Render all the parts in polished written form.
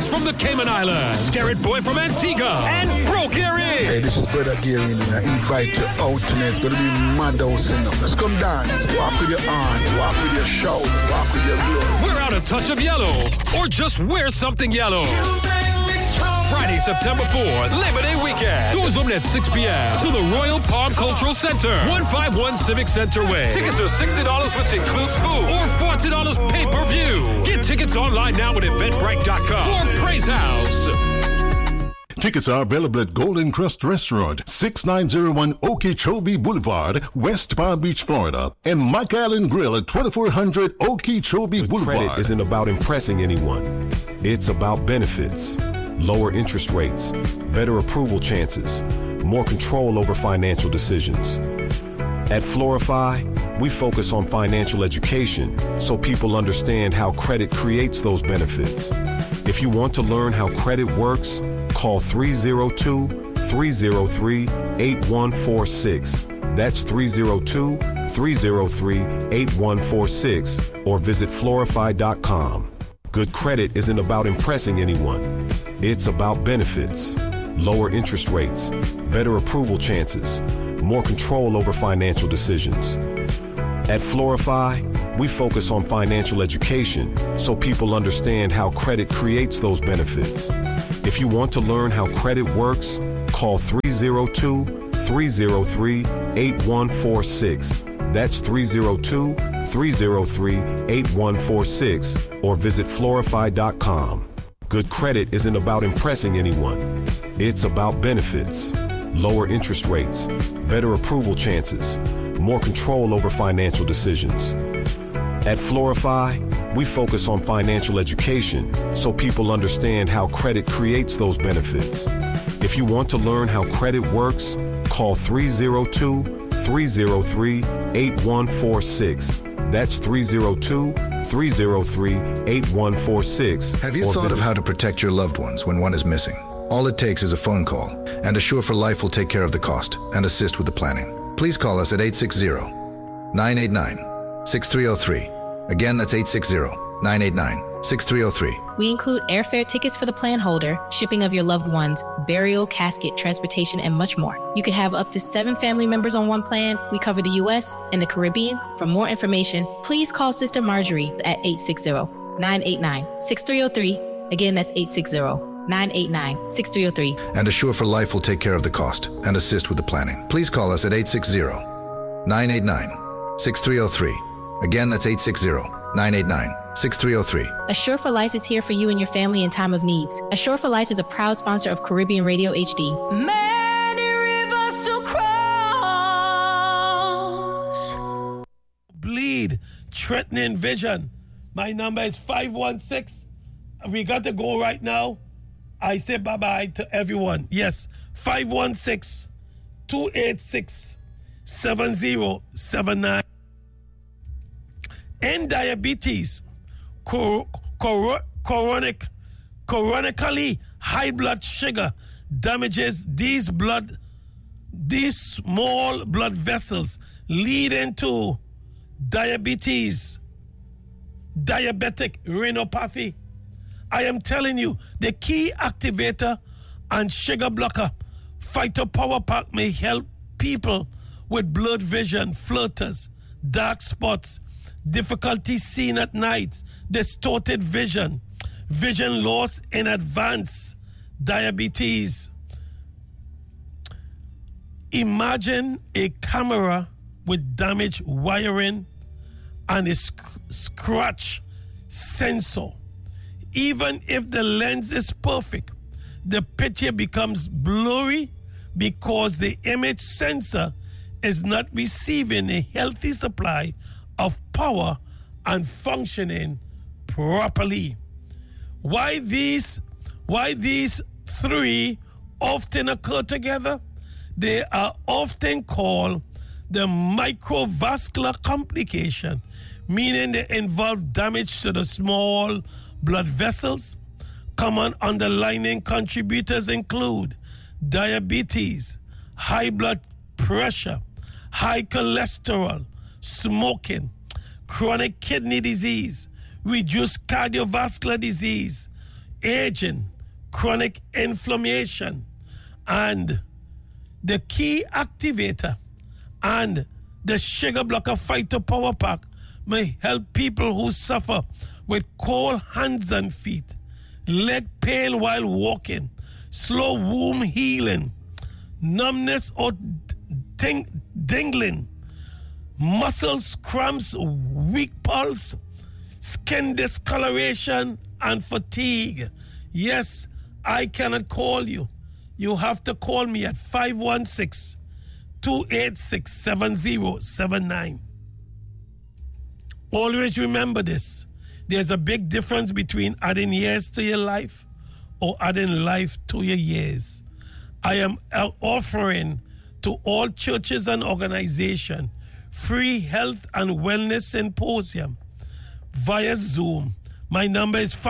from the Cayman Islands, Scarrett Boy from Antigua, and Bro Gary. Hey, this is Brother Gary, and I invite you out tonight. It's going to be mad house enough. Let's come dance. Walk with your arm, walk with your shout, walk with your glow. Wear out a touch of yellow, or just wear something yellow. Friday, September 4th, Labor Day weekend. Doors open at 6 p.m. to the Royal Palm Cultural Center, 151 Civic Center Way. Tickets are $60, which includes food, or $40 pay-per-view. Get tickets online now at Eventbrite.com for Praise House. Tickets are available at Golden Crust Restaurant, 6901 Okeechobee Boulevard, West Palm Beach, Florida, and Mike Island Grill at 2400 Okeechobee Boulevard. Credit isn't about impressing anyone. It's about benefits. Lower interest rates, better approval chances, more control over financial decisions. At Florify, we focus on financial education so people understand how credit creates those benefits. If you want to learn how credit works, call 302-303-8146. That's 302-303-8146, or visit Florify.com. Good credit isn't about impressing anyone. It's about benefits, lower interest rates, better approval chances, more control over financial decisions. At Florify, we focus on financial education so people understand how credit creates those benefits. If you want to learn how credit works, call 302-303-8146. That's 302-303-8146, or visit Florify.com. Good credit isn't about impressing anyone. It's about benefits, lower interest rates, better approval chances, more control over financial decisions. At Florify, we focus on financial education so people understand how credit creates those benefits. If you want to learn how credit works, call 302-303-8146. That's 302-303-8146. Have you thought of how to protect your loved ones when one is missing? All it takes is a phone call, and Assure for Life will take care of the cost and assist with the planning. Please call us at 860-989-6303. Again, that's 860-989-6303. We include airfare tickets for the plan holder, shipping of your loved ones, burial, casket, transportation, and much more. You can have up to 7 family members on one plan. We cover the U.S. and the Caribbean. For more information, please call Sister Marjorie at 860-989-6303. Again, that's 860-989-6303. And Assure for Life will take care of the cost and assist with the planning. Please call us at 860-989-6303. Again, that's 860-989-6303. Assure for Life is here for you and your family in time of needs. Assure for Life is a proud sponsor of Caribbean Radio HD. Many rivers to cross. Bleed, threatening vision. My number is 516. We got to go right now. I say bye-bye to everyone. Yes, 516-286-7079. In diabetes, chronically high blood sugar damages these small blood vessels, leading to diabetes, diabetic retinopathy. I am telling you, the key activator and sugar blocker, Phytopower Pack, may help people with blurred vision, floaters, dark spots, difficulty seeing at night, distorted vision, vision loss in advanced diabetes. Imagine a camera with damaged wiring and a scratch sensor. Even if the lens is perfect, the picture becomes blurry because the image sensor is not receiving a healthy supply of power and functioning properly. Why these three often occur together? They are often called the microvascular complication, meaning they involve damage to the small blood vessels. Common underlying contributors include diabetes, high blood pressure, high cholesterol, smoking, chronic kidney disease, reduced cardiovascular disease, aging, chronic inflammation, and the key activator and the sugar blocker Phyto Power Pack may help people who suffer with cold hands and feet, leg pain while walking, slow womb healing, numbness or tingling, muscles cramps, weak pulse, skin discoloration, and fatigue. Yes, I cannot call you. You have to call me at 516-286-7079. Always remember this. There's a big difference between adding years to your life or adding life to your years. I am offering to all churches and organizations free health and wellness symposium via Zoom. My number is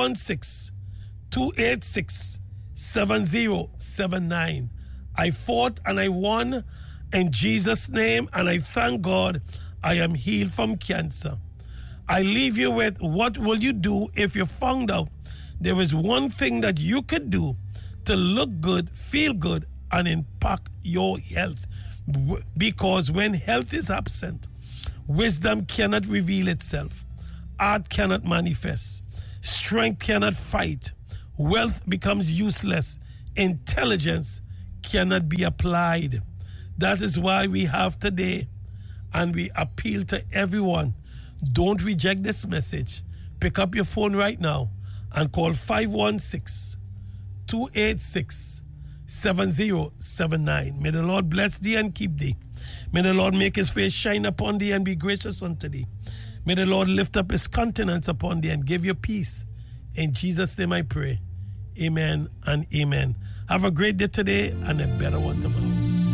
516-286-7079. I fought and I won in Jesus' name, and I thank God I am healed from cancer. I leave you with, what will you do if you found out there is one thing that you could do to look good, feel good, and impact your health? Because when health is absent, wisdom cannot reveal itself, art cannot manifest, strength cannot fight, wealth becomes useless, intelligence cannot be applied. That is why we have today, and we appeal to everyone, don't reject this message. Pick up your phone right now and call 516-286-7079. May the Lord bless thee and keep thee. May the Lord make his face shine upon thee and be gracious unto thee. May the Lord lift up his countenance upon thee and give you peace. In Jesus' name I pray. Amen and amen. Have a great day today and a better one tomorrow.